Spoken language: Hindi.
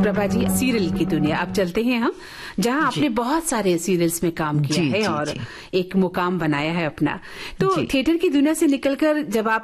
प्रभा जी, सीरियल की दुनिया अब चलते हैं हम, जहां आपने बहुत सारे सीरियल्स में काम किया है और एक मुकाम बनाया है अपना। तो थिएटर की दुनिया से निकलकर जब आप